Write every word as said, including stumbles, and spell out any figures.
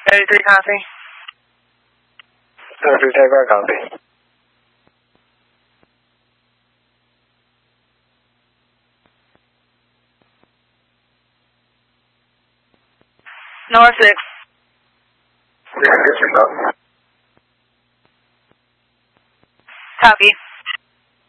thirty-three copy. thirty-three take our copy. North six. Six, get your copy. Copy.